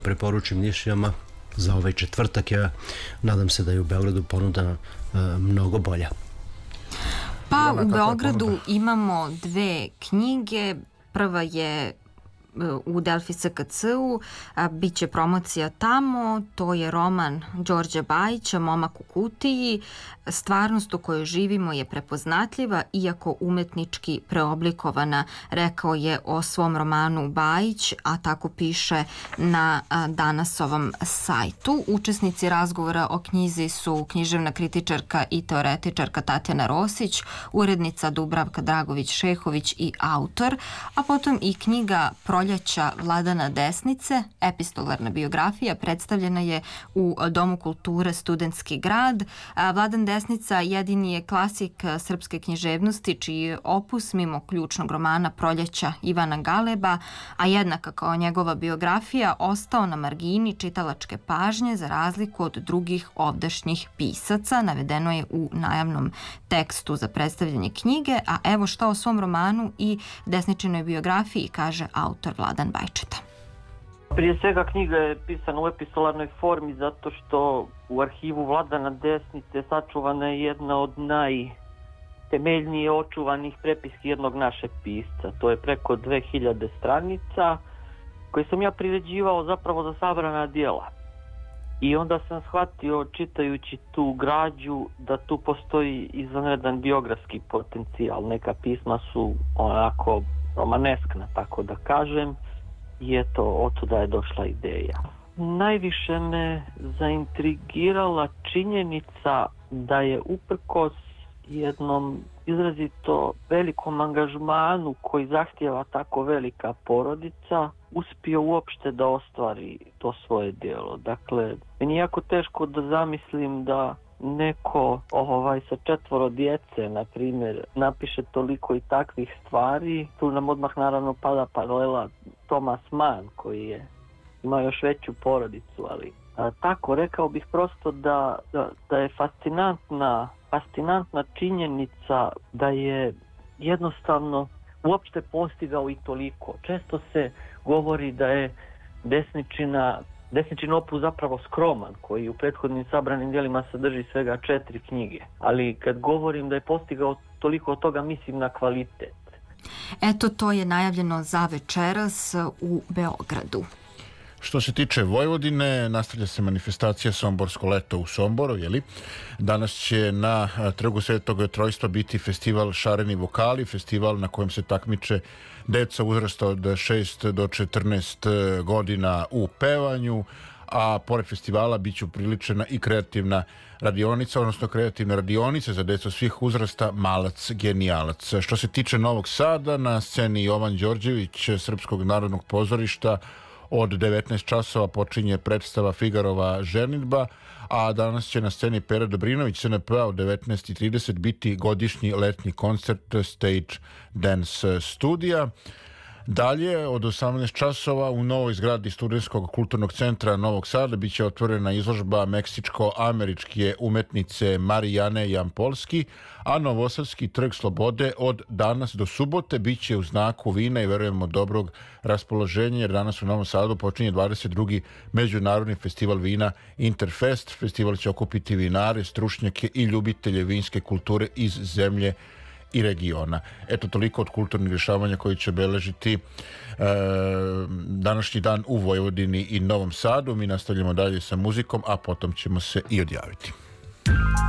Preporučim Nišlijama za ovaj četvrtak. Ja nadam se da je u Beogradu ponuda mnogo bolja. Pa u Beogradu imamo dve knjige. Prva je u Delfi SKC-u, bit će promocija tamo, to je roman Đorđa Bajića Momak u kutiji. Stvarnost u kojoj živimo je prepoznatljiva, iako umetnički preoblikovana, rekao je o svom romanu Bajić, a tako piše na Danasovom sajtu. Učesnici razgovora o knjizi su književna kritičarka i teoretičarka Tatjana Rosić, urednica Dubravka Dragović-Šehović i autor, a potom i knjiga Proljeća Vladana Desnice, epistolarna biografija, predstavljena je u Domu kulture Studentski grad. Vladan Desnica jedini je klasik srpske književnosti čiji je opus mimo ključnog romana Proljeća Ivana Galeba, a jednaka kao njegova biografija, ostao na margini čitalačke pažnje za razliku od drugih ovdašnjih pisaca, navedeno je u najavnom tekstu za predstavljanje knjige, a evo šta o svom romanu i Desničinoj biografiji kaže autor Vladan Bajčeta. Prije svega knjiga je pisana u epistolarnoj formi zato što u arhivu Vladana Desnice sačuvana je jedna od najtemeljnije očuvanih prepiski jednog našeg pisca. To je preko 2000 stranica koje sam ja priređivao zapravo za sabrana djela. I onda sam shvatio, čitajući tu građu, da tu postoji izvanredan biografski potencijal. Neka pisma su onako romaneskna, tako da kažem, i eto, otuda je došla ideja. Najviše me zaintrigirala činjenica da je uprkos jednom izrazito velikom angažmanu koji zahtijeva tako velika porodica, uspio uopšte da ostvari to svoje djelo. Dakle, meni je jako teško da zamislim da neko sa 4 djece, na primjer, napiše toliko i takvih stvari. Tu nam odmah naravno pada paralela Thomas Mann, koji je imao još veću porodicu, ali tako rekao bih prosto da je fascinantna činjenica da je jednostavno uopšte postigao i toliko. Često se govori da je Desničin opus zapravo skroman, koji u prethodnim sabranim djelima sadrži svega 4 knjige. Ali kad govorim da je postigao toliko od toga, mislim na kvalitet. Eto, to je najavljeno za večeras u Beogradu. Što se tiče Vojvodine, nastavlja se manifestacija Somborsko leto u Somboru, jeli? Danas će na Trgu Svetog Trojstva biti festival Šareni vokali, festival na kojem se takmiče deca uzrasta od 6 do 14 godina u pevanju, a pored festivala bit će upriličena i kreativna radionica, odnosno kreativne radionice za decu svih uzrasta Malac genijalac. Što se tiče Novog Sada, na sceni Jovan Đorđević Srpskog narodnog pozorišta od 19 časova počinje predstava Figarova ženidba, a danas će na sceni Pera Dobrinović SNP-a od 19:30 biti godišnji letnji koncert Stage Dance studija. Dalje, od 18 časova u novoj zgradi Studentskog kulturnog centra Novog Sada bit će otvorena izložba meksičko-američke umetnice Marijane Jampolski, a Novosadski trg Slobode od danas do subote bit će u znaku vina i verujemo dobrog raspoloženja, jer danas u Novom Sadu počinje 22. Međunarodni festival vina Interfest. Festival će okupiti vinare, stručnjake i ljubitelje vinske kulture iz zemlje i regiona. Eto, toliko od kulturnih rješavanja koji će beležiti današnji dan u Vojvodini i Novom Sadu. Mi nastavljamo dalje sa muzikom, a potom ćemo se i odjaviti.